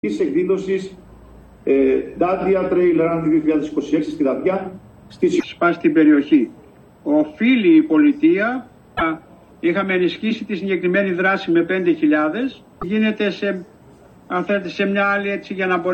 της εκδήλωσης Dacia Trail Run 2026 στη Δαδιά, στην περιοχή. Οφείλει η πολιτεία, είχαμε ενισχύσει τη συγκεκριμένη δράση με 5.000, γίνεται σε μια άλλη έτσι για να μπορέσει